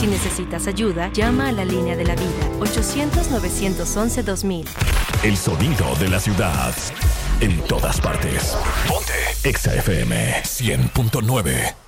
Si necesitas ayuda, llama a la línea de la vida, 800-911-2000. El sonido de la ciudad, en todas partes. Ponte Exa FM 100.9.